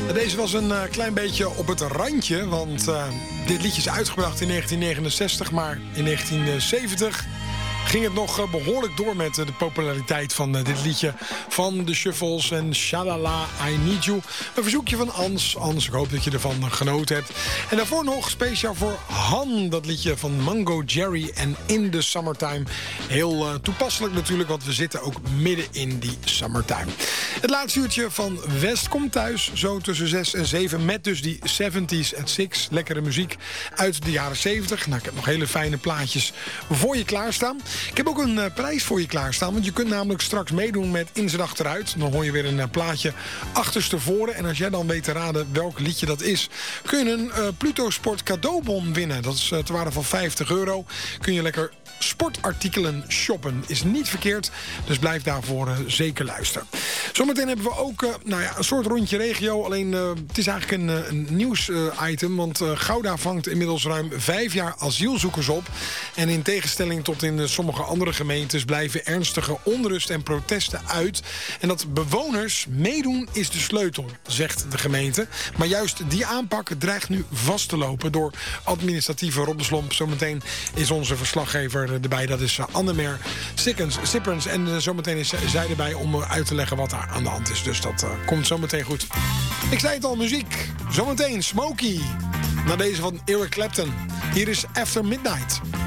Deze was een klein beetje op het randje, want dit liedje is uitgebracht in 1969, maar in 1970 ging het nog behoorlijk door met de populariteit van dit liedje van de Shuffles en Shalala, I Need You. Een verzoekje van Ans. Ans, ik hoop dat je ervan genoten hebt. En daarvoor nog speciaal voor Han, dat liedje van Mango Jerry en In the Summertime. Heel toepasselijk natuurlijk, want we zitten ook midden in die summertime. Het laatste uurtje van West komt thuis, zo tussen 6 en 7, met dus die 70s at 6. Lekkere muziek uit de jaren 70. Nou, ik heb nog hele fijne plaatjes voor je klaarstaan. Ik heb ook een prijs voor je klaarstaan, want je kunt namelijk straks meedoen met In Z'n Achteruit. Dan hoor je weer een plaatje achterstevoren. En als jij dan weet te raden welk liedje dat is, kun je een Pluto Sport cadeaubon winnen. Dat is ter waarde van €50. Kun je lekker sportartikelen shoppen. Is niet verkeerd, dus blijf daarvoor zeker luisteren. Zometeen hebben we ook een soort rondje regio. Alleen het is eigenlijk een nieuws-item. Want Gouda vangt inmiddels ruim 5 jaar asielzoekers op. En in tegenstelling tot in sommige andere gemeentes blijven ernstige onrust en protesten uit. En dat bewoners meedoen is de sleutel, zegt de gemeente. Maar juist die aanpak dreigt nu vast te lopen door administratieve roddelslomp. Zometeen is onze verslaggever erbij. Dat is Annemer Sipperens. En zometeen is zij erbij om uit te leggen wat daar aan de hand is. Dus dat komt zometeen goed. Ik zei het al, muziek. Zometeen Smokey. Na deze van Eric Clapton. Hier is After Midnight.